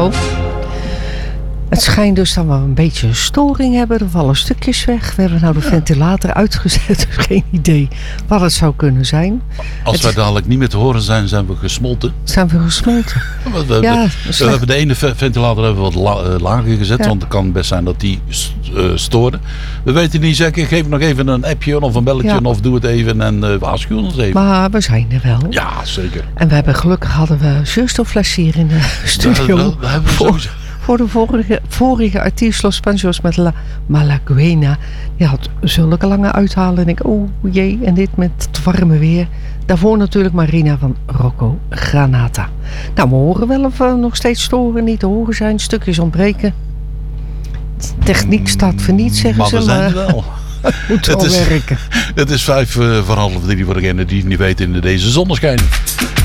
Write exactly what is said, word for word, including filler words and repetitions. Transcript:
Oh. Het schijnt dus dat we een beetje een storing hebben. Er vallen stukjes weg. We hebben nou de ja. ventilator uitgezet. Dus geen idee wat het zou kunnen zijn. Als het wij dadelijk niet meer te horen zijn, zijn we gesmolten. Zijn we gesmolten? We, we, ja, we, we hebben de ene ventilator hebben we wat la, uh, lager gezet. Ja. Want het kan best zijn dat die uh, storen. We weten niet zeker. Geef nog even een appje of een belletje. Ja. Of doe het even en uh, waarschuw ons even. Maar we zijn er wel. Ja, zeker. En we hebben gelukkig hadden we zuurstofflessen hier in de studio. Dat, dat hebben we sowieso. Voor de vorige, vorige artiest Los Panchos met La Malaguena. Die had zulke lange uithalen. En ik, oh jee, en dit met het warme weer. Daarvoor natuurlijk Marina van Rocco Granata. Nou, we horen wel of we nog steeds storen, niet te horen zijn. Stukjes ontbreken. Techniek staat voor niets, zeggen maar ze. We maar we zijn er wel. Het moet wel het is, werken. Het is vijf uh, voor half drie voor degenen die het niet weten in deze zonneschijn.